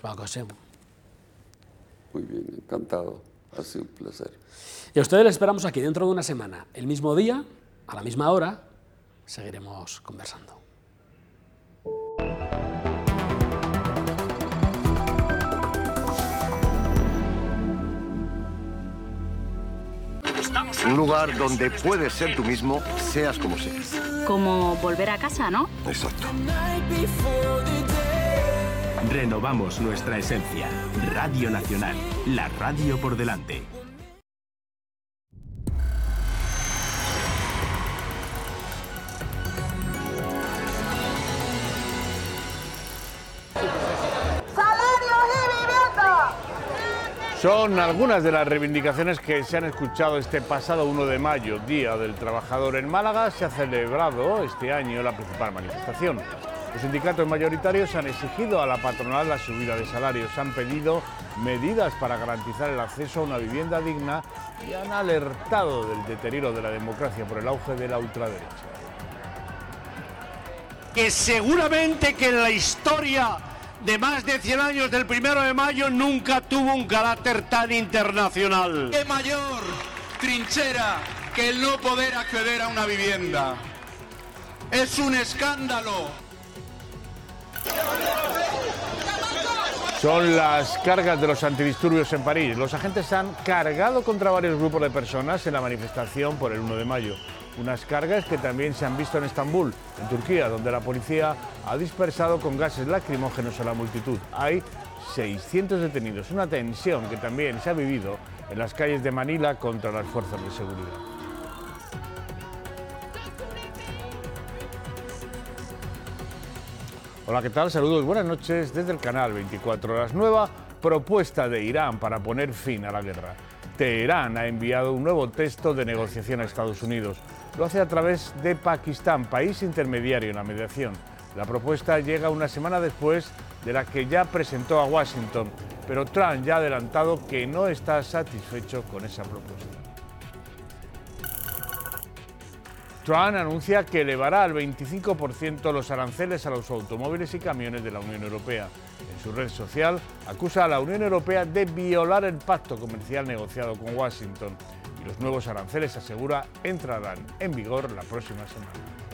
crois que c'est. Muy bien, encantado. Ha sido un placer. Y a ustedes les esperamos aquí dentro de una semana, el mismo día, a la misma hora, seguiremos conversando. Un lugar donde puedes ser tú mismo, seas como seas. Como volver a casa, ¿no? Exacto. Renovamos nuestra esencia. Radio Nacional, la radio por delante. Son algunas de las reivindicaciones que se han escuchado este pasado 1 de mayo, Día del Trabajador. En Málaga se ha celebrado este año la principal manifestación. Los sindicatos mayoritarios han exigido a la patronal la subida de salarios, han pedido medidas para garantizar el acceso a una vivienda digna y han alertado del deterioro de la democracia por el auge de la ultraderecha. Que seguramente que en la historia de más de 100 años del 1 de mayo nunca tuvo un carácter tan internacional. ¿Qué mayor trinchera que el no poder acceder a una vivienda? Es un escándalo. Son las cargas de los antidisturbios en París. Los agentes han cargado contra varios grupos de personas en la manifestación por el 1 de mayo. Unas cargas que también se han visto en Estambul, en Turquía, donde la policía ha dispersado con gases lacrimógenos a la multitud. Hay 600 detenidos, una tensión que también se ha vivido en las calles de Manila contra las fuerzas de seguridad. Hola, ¿qué tal? Saludos, buenas noches desde el canal 24 Horas. Nueva propuesta de Irán para poner fin a la guerra. Teherán ha enviado un nuevo texto de negociación a Estados Unidos. Lo hace a través de Pakistán, país intermediario en la mediación. La propuesta llega una semana después de la que ya presentó a Washington, pero Trump ya ha adelantado que no está satisfecho con esa propuesta. Trump anuncia que elevará al 25% los aranceles a los automóviles y camiones de la Unión Europea. En su red social acusa a la Unión Europea de violar el pacto comercial negociado con Washington y los nuevos aranceles, asegura, entrarán en vigor la próxima semana.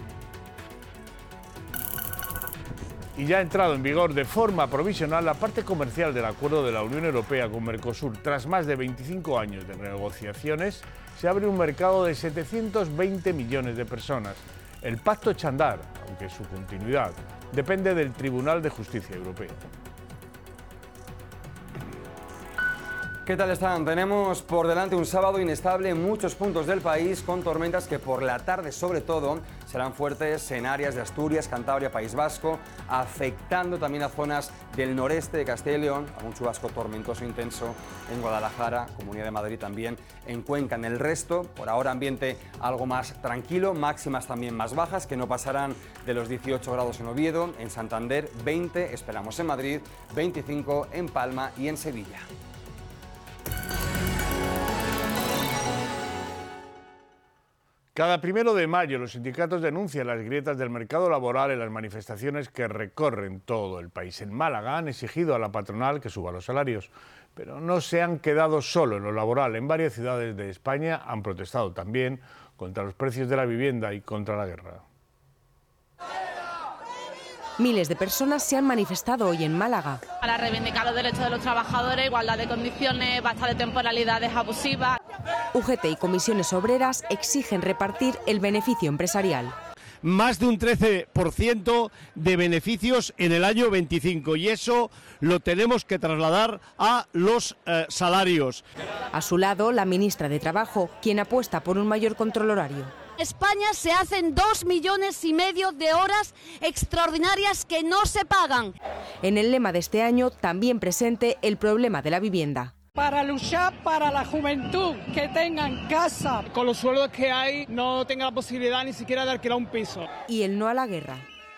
Y ya ha entrado en vigor de forma provisional la parte comercial del acuerdo de la Unión Europea con Mercosur. Tras más de 25 años de negociaciones, se abre un mercado de 720 millones de personas. El pacto echa a andar, aunque su continuidad depende del Tribunal de Justicia Europeo. ¿Qué tal están? Tenemos por delante un sábado inestable en muchos puntos del país, con tormentas que por la tarde sobre todo serán fuertes en áreas de Asturias, Cantabria, País Vasco, afectando también a zonas del noreste de Castilla y León, algún chubasco tormentoso intenso en Guadalajara, Comunidad de Madrid también, en Cuenca. En el resto, por ahora ambiente algo más tranquilo, máximas también más bajas, que no pasarán de los 18 grados en Oviedo, en Santander 20, esperamos en Madrid, 25 en Palma y en Sevilla. Cada 1 de mayo los sindicatos denuncian las grietas del mercado laboral en las manifestaciones que recorren todo el país. En Málaga han exigido a la patronal que suba los salarios, pero no se han quedado solo en lo laboral. En varias ciudades de España han protestado también contra los precios de la vivienda y contra la guerra. Miles de personas se han manifestado hoy en Málaga. Para reivindicar los derechos de los trabajadores, igualdad de condiciones, basta de temporalidades abusivas. UGT y comisiones obreras exigen repartir el beneficio empresarial. Más de un 13% de beneficios en el año 25 y eso lo tenemos que trasladar a los salarios. A su lado, la ministra de Trabajo, quien apuesta por un mayor control horario. En España se hacen 2,5 millones de horas extraordinarias que no se pagan. En el lema de este año también presente el problema de la vivienda. Para luchar para la juventud, que tengan casa. Con los sueldos que hay, no tenga la posibilidad ni siquiera de alquilar un piso. Y el no a la guerra.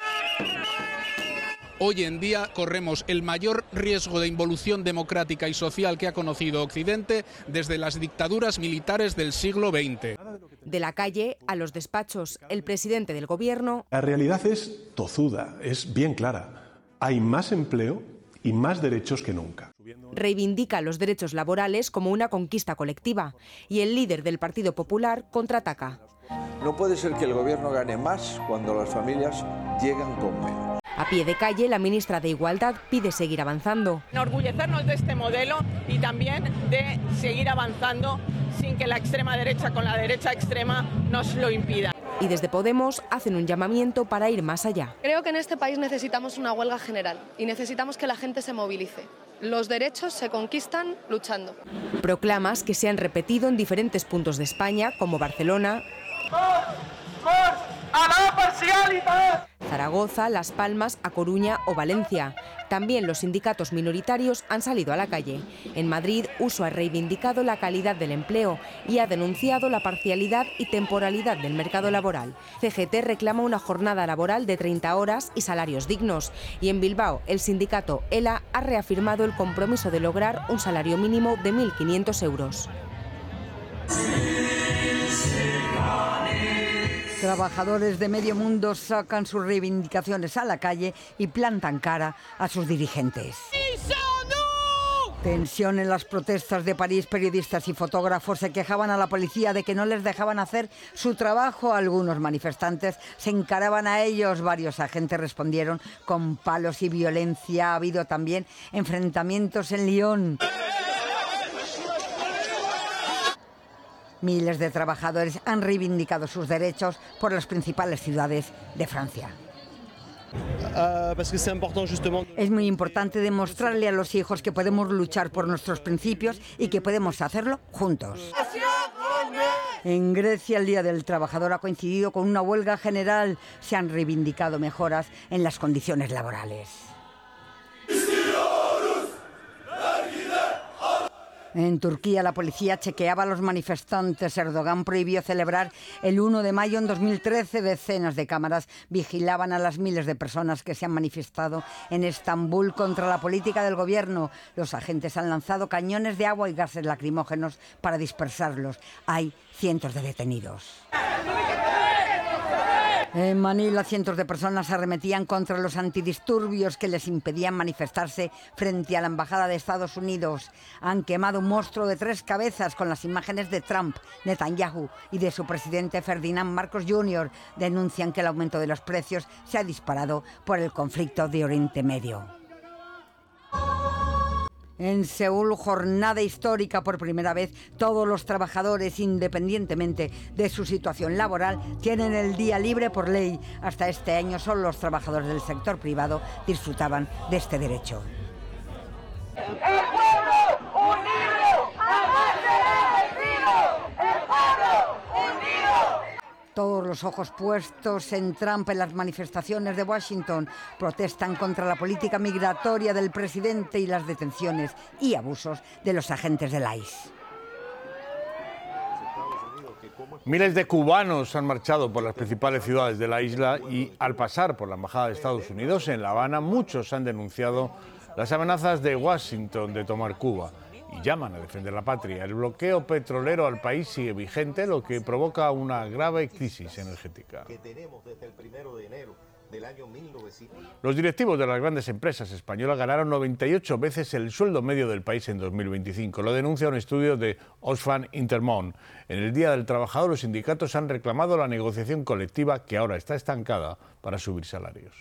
Hoy en día corremos el mayor riesgo de involución democrática y social que ha conocido Occidente desde las dictaduras militares del siglo XX. De la calle a los despachos, el presidente del gobierno... La realidad es tozuda, es bien clara. Hay más empleo y más derechos que nunca. Reivindica los derechos laborales como una conquista colectiva y el líder del Partido Popular contraataca. No puede ser que el gobierno gane más cuando las familias llegan con menos. A pie de calle, la ministra de Igualdad pide seguir avanzando. Enorgullecernos de este modelo y también de seguir avanzando sin que la extrema derecha con la derecha extrema nos lo impida. Y desde Podemos hacen un llamamiento para ir más allá. Creo que en este país necesitamos una huelga general y necesitamos que la gente se movilice. Los derechos se conquistan luchando. Proclamas que se han repetido en diferentes puntos de España, como Barcelona, Zaragoza, Las Palmas, A Coruña o Valencia. También los sindicatos minoritarios han salido a la calle. En Madrid, Uso ha reivindicado la calidad del empleo y ha denunciado la parcialidad y temporalidad del mercado laboral. CGT reclama una jornada laboral de 30 horas y salarios dignos. Y en Bilbao, el sindicato ELA ha reafirmado el compromiso de lograr un salario mínimo de 1.500 euros. Trabajadores de medio mundo sacan sus reivindicaciones a la calle y plantan cara a sus dirigentes. Tensión en las protestas de París. Periodistas y fotógrafos se quejaban a la policía de que no les dejaban hacer su trabajo. Algunos manifestantes se encaraban a ellos. Varios agentes respondieron con palos y violencia. Ha habido también enfrentamientos en Lyon. Miles de trabajadores han reivindicado sus derechos por las principales ciudades de Francia. Es muy importante demostrarle a los hijos que podemos luchar por nuestros principios y que podemos hacerlo juntos. En Grecia, el Día del Trabajador ha coincidido con una huelga general. Se han reivindicado mejoras en las condiciones laborales. En Turquía, la policía chequeaba a los manifestantes. Erdogan prohibió celebrar el 1 de mayo en 2013. Decenas de cámaras vigilaban a las miles de personas que se han manifestado en Estambul contra la política del gobierno. Los agentes han lanzado cañones de agua y gases lacrimógenos para dispersarlos. Hay cientos de detenidos. En Manila, cientos de personas arremetían contra los antidisturbios que les impedían manifestarse frente a la Embajada de Estados Unidos. Han quemado un monstruo de 3 cabezas con las imágenes de Trump, Netanyahu y de su presidente Ferdinand Marcos Jr. Denuncian que el aumento de los precios se ha disparado por el conflicto de Oriente Medio. En Seúl, jornada histórica. Por primera vez, todos los trabajadores, independientemente de su situación laboral, tienen el día libre por ley. Hasta este año, solo los trabajadores del sector privado disfrutaban de este derecho. ¡El pueblo unido! ¡Jamás será vencido! ¡El pueblo unido! Todos los ojos puestos en Trump. En las manifestaciones de Washington protestan contra la política migratoria del presidente y las detenciones y abusos de los agentes del ICE. Miles de cubanos han marchado por las principales ciudades de la isla y al pasar por la Embajada de Estados Unidos en La Habana, muchos han denunciado las amenazas de Washington de tomar Cuba y llaman a defender la patria. El bloqueo petrolero al país sigue vigente, lo que provoca una grave crisis energética. Los directivos de las grandes empresas españolas ganaron 98 veces el sueldo medio del país en 2025. Lo denuncia un estudio de Oxfam Intermón. En el Día del Trabajador, los sindicatos han reclamado la negociación colectiva, que ahora está estancada, para subir salarios.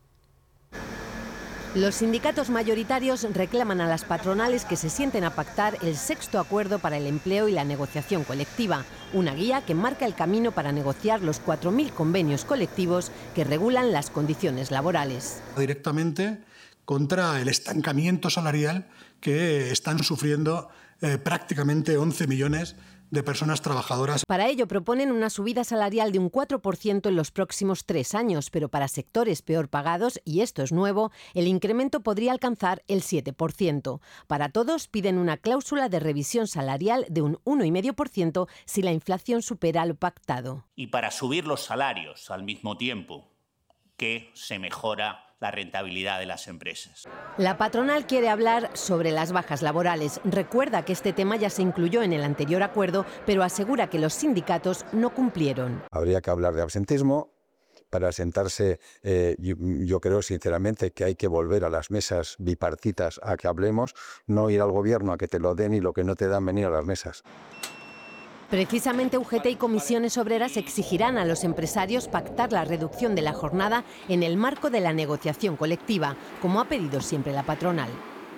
Los sindicatos mayoritarios reclaman a las patronales que se sienten a pactar el 6º acuerdo para el empleo y la negociación colectiva, una guía que marca el camino para negociar los 4.000 convenios colectivos que regulan las condiciones laborales. Directamente contra el estancamiento salarial que están sufriendo prácticamente 11 millones de personas trabajadoras. Para ello proponen una subida salarial de un 4% en los próximos 3 años, pero para sectores peor pagados, y esto es nuevo, el incremento podría alcanzar el 7%. Para todos piden una cláusula de revisión salarial de un 1,5% si la inflación supera lo pactado. Y para subir los salarios al mismo tiempo que se mejora la rentabilidad de las empresas. La patronal quiere hablar sobre las bajas laborales. Recuerda que este tema ya se incluyó en el anterior acuerdo, pero asegura que los sindicatos no cumplieron. Habría que hablar de absentismo, para sentarse. Yo creo sinceramente que hay que volver a las mesas bipartitas a que hablemos, no ir al gobierno a que te lo den y lo que no te dan venir a las mesas. Precisamente UGT y comisiones obreras exigirán a los empresarios pactar la reducción de la jornada en el marco de la negociación colectiva, como ha pedido siempre la patronal.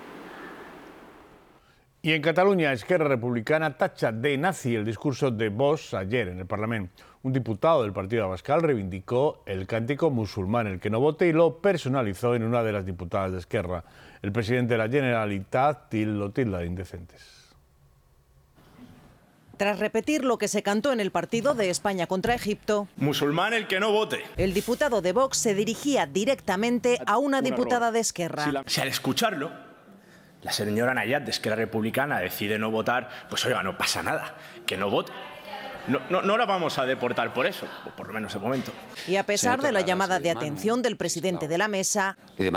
Y en Cataluña, Esquerra Republicana tacha de nazi el discurso de Vox ayer en el Parlamento. Un diputado del Partido Abascal reivindicó el cántico musulmán, el que no vote, y lo personalizó en una de las diputadas de Esquerra. El presidente de la Generalitat lo tilda de indecentes. Tras repetir lo que se cantó en el partido de España contra Egipto, musulmán el que no vote, el diputado de Vox se dirigía directamente a una diputada de Esquerra. Si al escucharlo, la señora Nayat de Esquerra Republicana decide no votar, pues oiga, no pasa nada, que no vote. No la vamos a deportar por eso, o por lo menos de momento. Y a pesar de la llamada de atención del presidente de la mesa,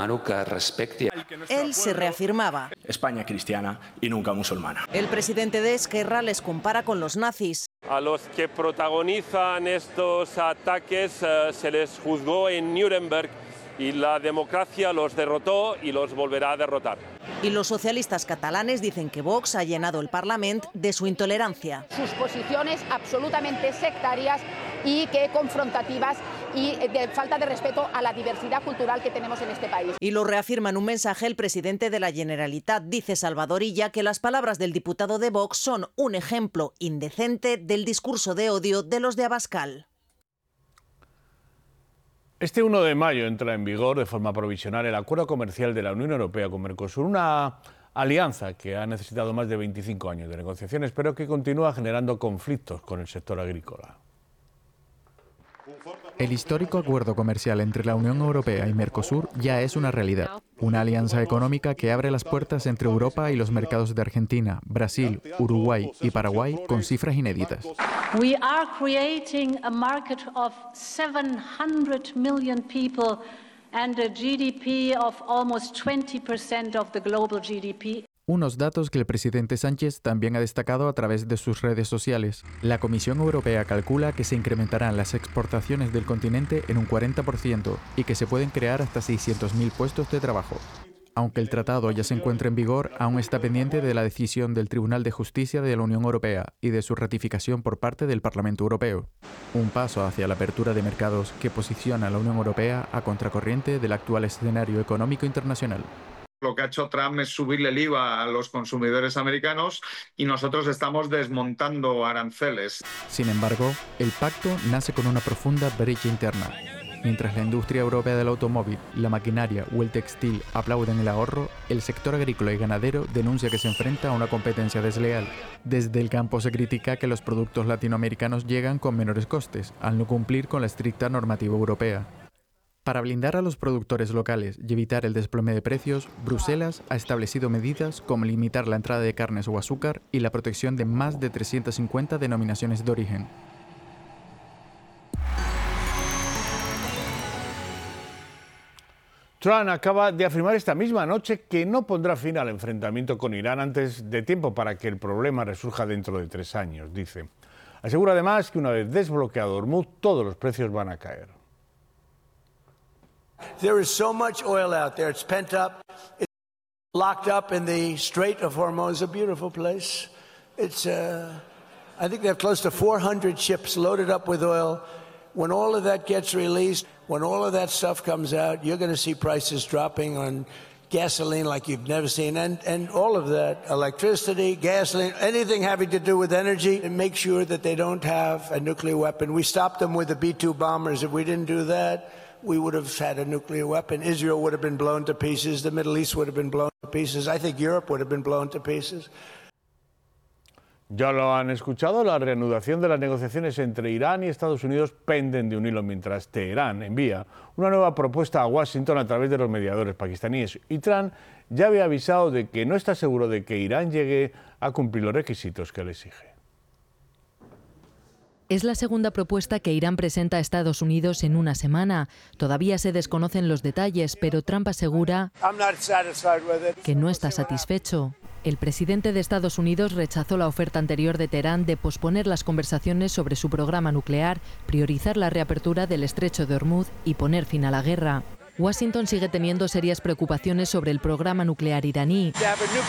él se reafirmaba. España cristiana y nunca musulmana. El presidente de Esquerra les compara con los nazis. A los que protagonizan estos ataques se les juzgó en Nuremberg y la democracia los derrotó y los volverá a derrotar. Y los socialistas catalanes dicen que Vox ha llenado el Parlamento de su intolerancia. Sus posiciones absolutamente sectarias y que confrontativas y de falta de respeto a la diversidad cultural que tenemos en este país. Y lo reafirma en un mensaje el presidente de la Generalitat. Dice Salvador Illa que las palabras del diputado de Vox son un ejemplo indecente del discurso de odio de los de Abascal. Este 1 de mayo entra en vigor de forma provisional el acuerdo comercial de la Unión Europea con Mercosur, una alianza que ha necesitado más de 25 años de negociaciones, pero que continúa generando conflictos con el sector agrícola. El histórico acuerdo comercial entre la Unión Europea y Mercosur ya es una realidad. Una alianza económica que abre las puertas entre Europa y los mercados de Argentina, Brasil, Uruguay y Paraguay con cifras inéditas. We are creating a market of 700 million people and a GDP of almost 20% of the global GDP. Unos datos que el presidente Sánchez también ha destacado a través de sus redes sociales. La Comisión Europea calcula que se incrementarán las exportaciones del continente en un 40% y que se pueden crear hasta 600.000 puestos de trabajo. Aunque el tratado ya se encuentra en vigor, aún está pendiente de la decisión del Tribunal de Justicia de la Unión Europea y de su ratificación por parte del Parlamento Europeo. Un paso hacia la apertura de mercados que posiciona a la Unión Europea a contracorriente del actual escenario económico internacional. Lo que ha hecho Trump es subirle el IVA a los consumidores americanos y nosotros estamos desmontando aranceles. Sin embargo, el pacto nace con una profunda brecha interna. Mientras la industria europea del automóvil, la maquinaria o el textil aplauden el ahorro, el sector agrícola y ganadero denuncia que se enfrenta a una competencia desleal. Desde el campo se critica que los productos latinoamericanos llegan con menores costes, al no cumplir con la estricta normativa europea. Para blindar a los productores locales y evitar el desplome de precios, Bruselas ha establecido medidas como limitar la entrada de carnes o azúcar y la protección de más de 350 denominaciones de origen. Trump acaba de afirmar esta misma noche que no pondrá fin al enfrentamiento con Irán antes de tiempo para que el problema resurja dentro de 3 años, dice. Asegura además que una vez desbloqueado Hormuz, todos los precios van a caer. There is so much oil out there. It's pent up. It's locked up in the Strait of Hormuz, a beautiful place. It's, I think they have close to 400 ships loaded up with oil. When all of that gets released, when all of that stuff comes out, you're going to see prices dropping on gasoline like you've never seen, and all of that, electricity, gasoline, anything having to do with energy, and make sure that they don't have a nuclear weapon. We stopped them with the B-2 bombers. If we didn't do that, we would have had a nuclear weapon. Israel would have been blown to pieces. The Middle East would have been blown to pieces. I think Europe would have been blown to pieces. Ya lo han escuchado, la reanudación de las negociaciones entre Irán y Estados Unidos penden de un hilo mientras Teherán envía una nueva propuesta a Washington a través de los mediadores pakistaníes. Y Trump ya había avisado de que no está seguro de que Irán llegue a cumplir los requisitos que le exige. Es la segunda propuesta que Irán presenta a Estados Unidos en una semana. Todavía se desconocen los detalles, pero Trump asegura que no está satisfecho. El presidente de Estados Unidos rechazó la oferta anterior de Teherán de posponer las conversaciones sobre su programa nuclear, priorizar la reapertura del estrecho de Hormuz y poner fin a la guerra. Washington sigue teniendo serias preocupaciones sobre el programa nuclear iraní.